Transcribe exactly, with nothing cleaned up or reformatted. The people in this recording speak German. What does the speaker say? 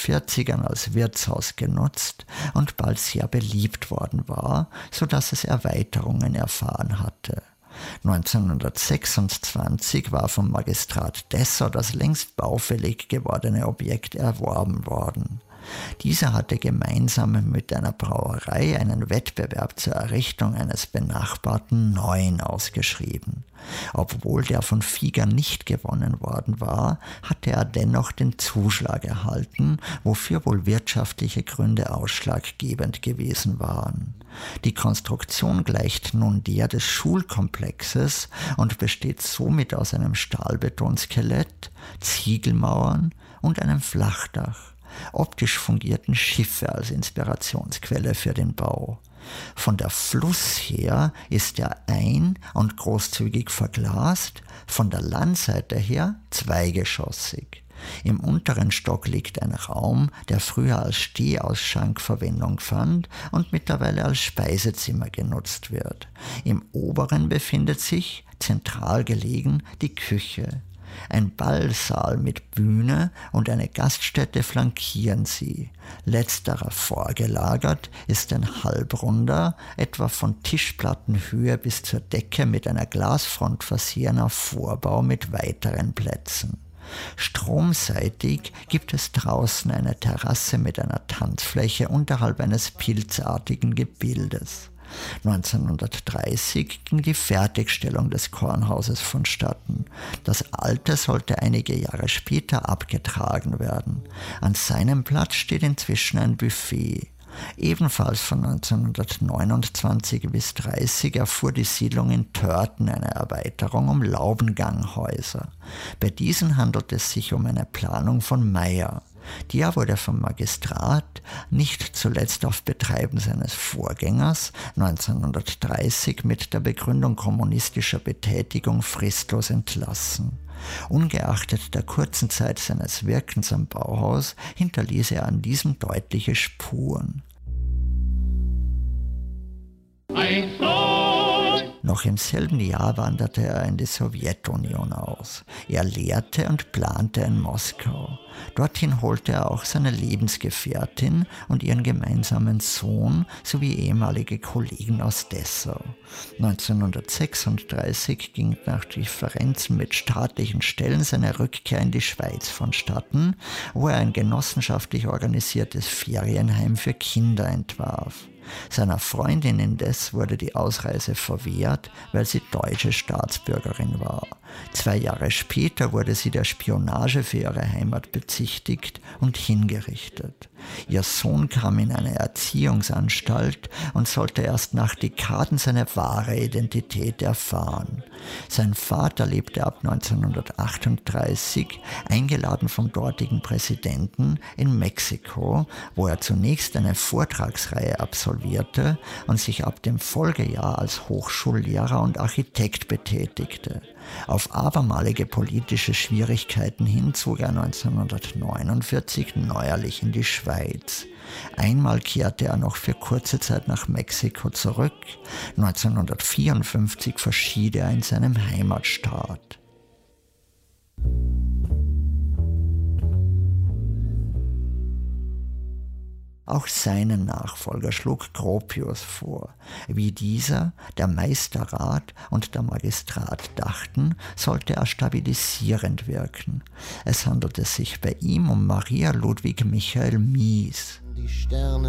neunzehnhundertvierzigern als Wirtshaus genutzt und bald sehr beliebt worden war, so dass es Erweiterungen erfahren hatte. neunzehnhundertsechsundzwanzig war vom Magistrat Dessau das längst baufällig gewordene Objekt erworben worden. Dieser hatte gemeinsam mit einer Brauerei einen Wettbewerb zur Errichtung eines benachbarten Neuen ausgeschrieben. Obwohl der von Fieger nicht gewonnen worden war, hatte er dennoch den Zuschlag erhalten, wofür wohl wirtschaftliche Gründe ausschlaggebend gewesen waren. Die Konstruktion gleicht nun der des Schulkomplexes und besteht somit aus einem Stahlbetonskelett, Ziegelmauern und einem Flachdach. Optisch fungierten Schiffe als Inspirationsquelle für den Bau. Von der Fluss her ist er ein- und großzügig verglast, von der Landseite her zweigeschossig. Im unteren Stock liegt ein Raum, der früher als Stehausschank Verwendung fand und mittlerweile als Speisezimmer genutzt wird. Im oberen befindet sich, zentral gelegen, die Küche. Ein Ballsaal mit Bühne und eine Gaststätte flankieren sie. Letzterer vorgelagert ist ein halbrunder, etwa von Tischplattenhöhe bis zur Decke mit einer Glasfront versehener Vorbau mit weiteren Plätzen. Stromseitig gibt es draußen eine Terrasse mit einer Tanzfläche unterhalb eines pilzartigen Gebildes. neunzehnhundertdreißig ging die Fertigstellung des Kornhauses vonstatten. Das alte sollte einige Jahre später abgetragen werden. An seinem Platz steht inzwischen ein Buffet. Ebenfalls von neunzehnhundertneunundzwanzig bis dreißig erfuhr die Siedlung in Törten eine Erweiterung um Laubenganghäuser. Bei diesen handelt es sich um eine Planung von Meyer. Der wurde vom Magistrat, nicht zuletzt auf Betreiben seines Vorgängers, neunzehnhundertdreißig mit der Begründung kommunistischer Betätigung fristlos entlassen. Ungeachtet der kurzen Zeit seines Wirkens am Bauhaus hinterließ er an diesem deutliche Spuren. Noch im selben Jahr wanderte er in die Sowjetunion aus. Er lehrte und plante in Moskau. Dorthin holte er auch seine Lebensgefährtin und ihren gemeinsamen Sohn sowie ehemalige Kollegen aus Dessau. neunzehnhundertsechsunddreißig ging nach Differenzen mit staatlichen Stellen seine Rückkehr in die Schweiz vonstatten, wo er ein genossenschaftlich organisiertes Ferienheim für Kinder entwarf. Seiner Freundin indes wurde die Ausreise verwehrt, weil sie deutsche Staatsbürgerin war. Zwei Jahre später wurde sie der Spionage für ihre Heimat bezichtigt und hingerichtet. Ihr Sohn kam in eine Erziehungsanstalt und sollte erst nach Dekaden seine wahre Identität erfahren. Sein Vater lebte ab neunzehnhundertachtunddreißig, eingeladen vom dortigen Präsidenten, in Mexiko, wo er zunächst eine Vortragsreihe absolvierte und sich ab dem Folgejahr als Hochschullehrer und Architekt betätigte. Auf abermalige politische Schwierigkeiten hin zog er neunzehnhundertneunundvierzig neuerlich in die Schweiz. Einmal kehrte er noch für kurze Zeit nach Mexiko zurück. neunzehnhundertvierundfünfzig verschied er in seinem Heimatstaat. Auch seinen Nachfolger schlug Gropius vor. Wie dieser, der Meisterrat und der Magistrat dachten, sollte er stabilisierend wirken. Es handelte sich bei ihm um Maria Ludwig Michael Mies. Die Sterne